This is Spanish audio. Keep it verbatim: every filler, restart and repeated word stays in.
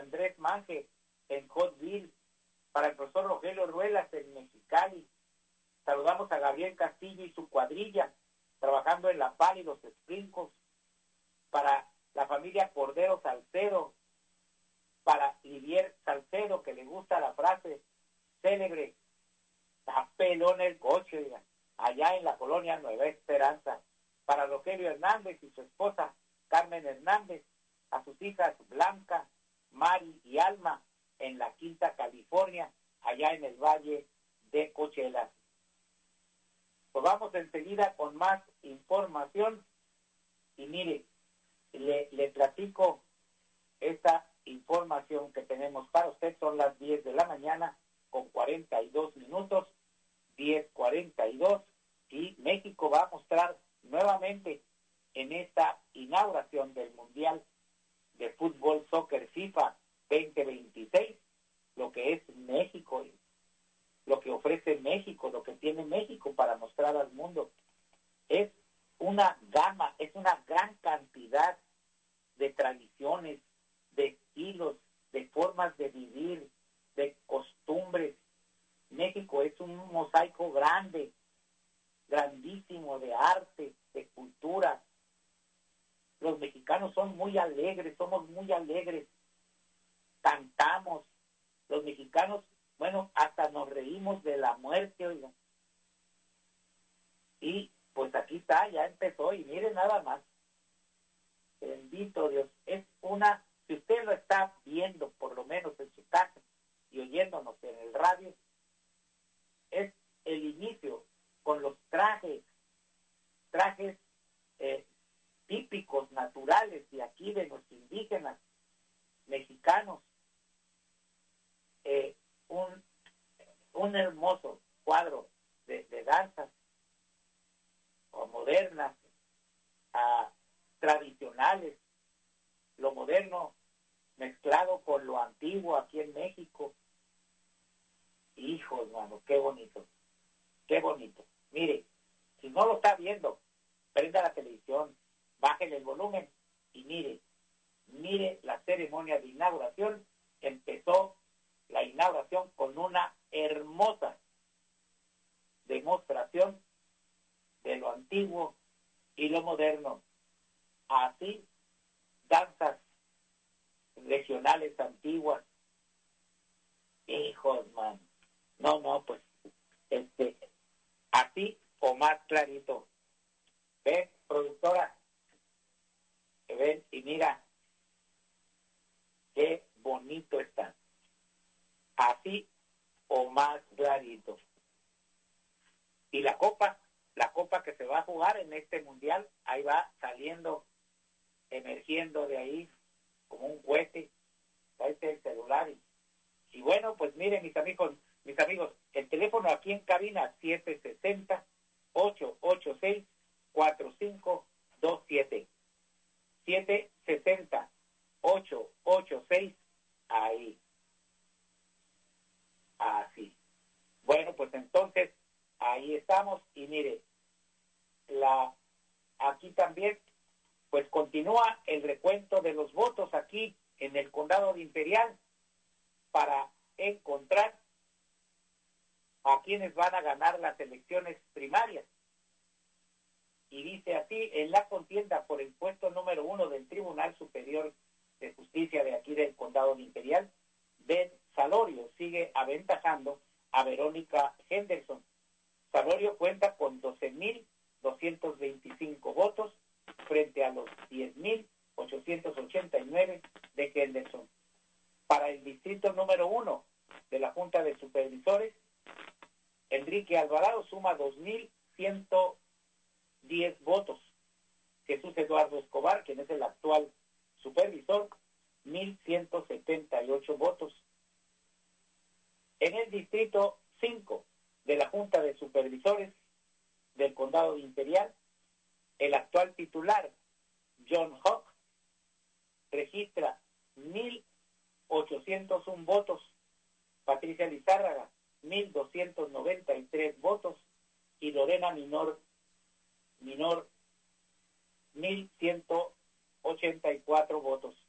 Andrés Manje en Hotville, para el profesor Rogelio Ruelas en Mexicali. Saludamos a Gabriel Castillo y su cuadrilla, trabajando en La Pal y los Esprincos, para la familia Cordero Salcedo, para Livier Salcedo, que le gusta la frase célebre, está pelón el coche, oiga, allá en la colonia Nueva Esperanza, para Rogelio Hernández y su esposa Carmen Hernández, a sus hijas Blanca, Mari y Alma, en la Quinta California, allá en el Valle de Cochelas. Pues vamos enseguida con más información, y mire, le, le platico esta información que tenemos para usted. Son las diez de la mañana con cuarenta y dos minutos, diez cuarenta y dos, y México va a mostrar nuevamente en esta inauguración del Mundial de Fútbol Soccer FIFA veinte veintiséis lo que es México, lo que ofrece México, lo que tiene México para mostrar al mundo. Es una gama, es una gran cantidad de tradiciones, de estilos, de formas de vivir, de costumbres. México es un mosaico grande, grandísimo, de arte, de cultura. Los mexicanos son muy alegres, somos muy alegres, cantamos. Los mexicanos, bueno, hasta nos reímos de la muerte, oiga. Y pues aquí está, ya empezó, y mire nada más. Bendito Dios, es una, si usted lo está viendo, por lo menos en su casa, y oyéndonos en el radio, es el inicio con los trajes, trajes eh, típicos, naturales, de aquí, de los indígenas mexicanos. Eh, un, un hermoso cuadro de, de danzas o modernas, a tradicionales, lo moderno mezclado con lo antiguo aquí en México. Hijo, hermano, qué bonito, qué bonito. Mire, si no lo está viendo, prenda la televisión, bájele el volumen y mire, mire la ceremonia de inauguración. Empezó la inauguración con una hermosa demostración de lo antiguo y lo moderno. Así, danzas regionales antiguas. Hijos, man. No, no, pues, este, así o más clarito. ¿Ven, productora? Ven y mira, qué bonito está. Así o más clarito. Y la copa, la copa que se va a jugar en este mundial, ahí va saliendo, emergiendo de ahí como un cohete. Ahí está el celular. Y, y bueno, pues miren, mis amigos, mis amigos, el teléfono aquí en cabina siete seis cero, ocho ocho seis, cuatro cinco dos siete. siete seis cero, ocho ocho seis, ahí. Así. Bueno, pues entonces, ahí estamos, y mire, la aquí también, pues continúa el recuento de los votos aquí en el condado de Imperial para encontrar a quienes van a ganar las elecciones primarias. Y dice así: en la contienda por el puesto número uno del Tribunal Superior de Justicia de aquí del condado de Imperial, Ben Salorio sigue aventajando a Verónica Henderson. Salorio cuenta con doce mil doscientos veinticinco votos frente a los diez mil ochocientos ochenta y nueve de Henderson. Para el distrito número uno de la Junta de Supervisores, Enrique Alvarado suma dos mil ciento diez votos. Jesús Eduardo Escobar, quien es el actual supervisor, mil ciento setenta y ocho votos. En el distrito cinco de la Junta de Supervisores del Condado de Imperial, el actual titular, John Hawk, registra mil ochocientos uno votos. Patricia Lizárraga, mil doscientos noventa y tres votos. Y Lorena Minor, Minor, mil ciento ochenta y cuatro votos.